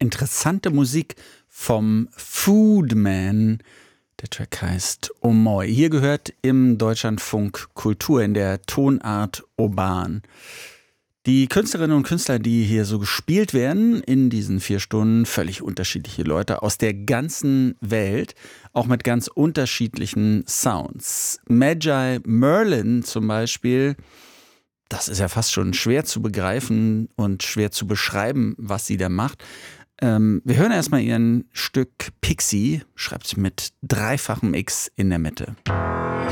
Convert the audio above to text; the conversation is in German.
interessante Musik vom Foodman. Der Track heißt Omoy. Hier gehört im Deutschlandfunk Kultur in der Tonart Urban. Die Künstlerinnen und Künstler, die hier so gespielt werden in diesen 4 Stunden, völlig unterschiedliche Leute aus der ganzen Welt, auch mit ganz unterschiedlichen Sounds. Magi Merlin zum Beispiel, das ist ja fast schon schwer zu begreifen und schwer zu beschreiben, was sie da macht. Wir hören erstmal ihren Stück Pixie, schreibt sie mit 3-fachem X in der Mitte.